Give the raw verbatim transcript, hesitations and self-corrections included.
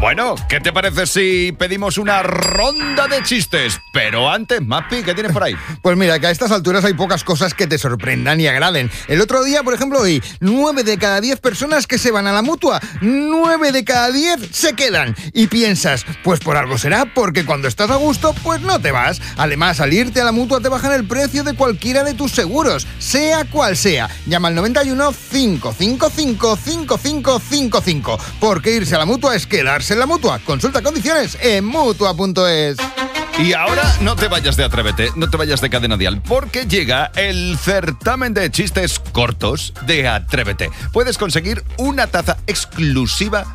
Bueno, ¿qué te parece si pedimos una ronda de chistes? Pero antes, Mapi, ¿qué tienes por ahí? Pues mira, que a estas alturas hay pocas cosas que te sorprendan y agraden. El otro día, por ejemplo, oí nueve de cada diez personas que se van a la Mutua, nueve de cada diez se quedan. Y piensas, pues por algo será, porque cuando estás a gusto, pues no te vas. Además, al irte a la Mutua te bajan el precio de cualquiera de tus seguros, sea cual sea. Llama al noventa y uno, cinco cinco cinco, cinco cinco cinco cinco, porque irse a la Mutua es quedarse en la Mutua. Consulta condiciones en mutua punto es. Y ahora no te vayas de Atrévete, no te vayas de Cadena Dial, porque llega el certamen de chistes cortos de Atrévete. Puedes conseguir una taza exclusiva